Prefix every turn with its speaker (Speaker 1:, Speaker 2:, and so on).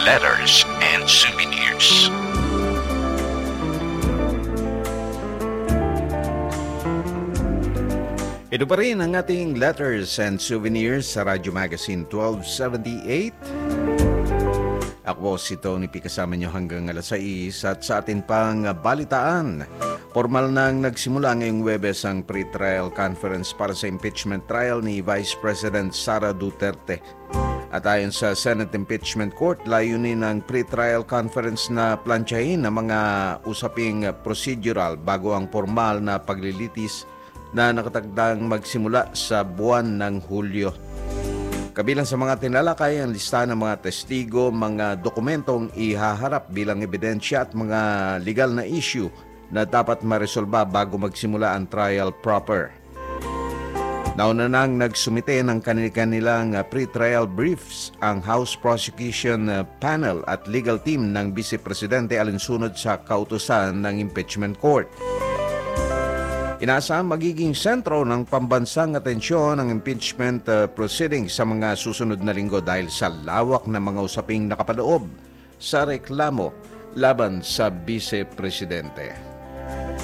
Speaker 1: letters and souvenirs. Ito pa rin ang ating letters and souvenirs sa Radyo Magazine 1278. Ako si Tony P. Kasama nyo hanggang alas 6 at sa atin pang balitaan. Formal nang nagsimula ngayong Huwebes ang pre-trial conference para sa impeachment trial ni Vice President Sara Duterte. At ayon sa Senate Impeachment Court, layunin ng pre-trial conference na plansyahin ang mga usaping procedural bago ang formal na paglilitis na nakatagdang magsimula sa buwan ng Hulyo. Kabilang sa mga tinalakay ang listahan ng mga testigo, mga dokumentong ihaharap bilang ebidensya at mga legal na issue na dapat maresolba bago magsimula ang trial proper. Nauna nang nagsumite ng kanilang pre-trial briefs ang House Prosecution Panel at legal team ng Vice Presidente alinsunod sa kautusan ng Impeachment Court. Inaasahang magiging sentro ng pambansang atensyon ang impeachment proceedings sa mga susunod na linggo dahil sa lawak na mga usaping nakapaloob sa reklamo laban sa Vice Presidente.